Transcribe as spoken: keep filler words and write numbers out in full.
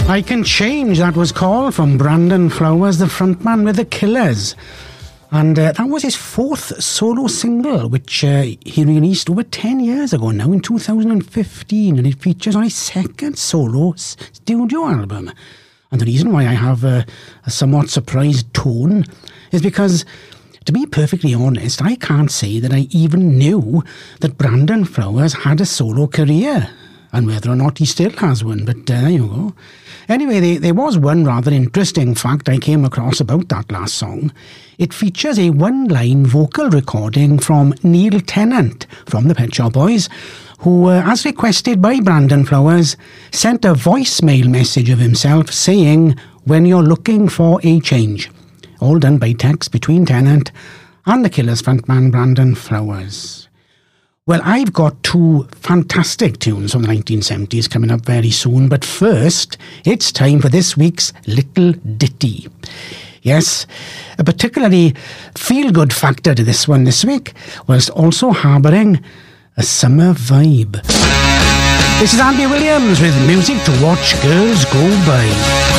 I Can Change, that was called, from Brandon Flowers, the frontman with the Killers. And uh, that was his fourth solo single, which uh, he released over ten years ago now, in two thousand fifteen. And it features on his second solo studio album. And the reason why I have a, a somewhat surprised tone is because, to be perfectly honest, I can't say that I even knew that Brandon Flowers had a solo career. And whether or not he still has one, but uh, there you go. Anyway, there, there was one rather interesting fact I came across about that last song. It features a one-line vocal recording from Neil Tennant from the Pet Shop Boys, who, uh, as requested by Brandon Flowers, sent a voicemail message of himself saying, "When you're looking for a change." All done by text between Tennant and the Killers frontman Brandon Flowers. Well, I've got two fantastic tunes from the nineteen seventies coming up very soon, but first, it's time for this week's Little Ditty. Yes, a particularly feel-good factor to this one this week, whilst also harbouring a summer vibe. This is Andy Williams with music to watch girls go by.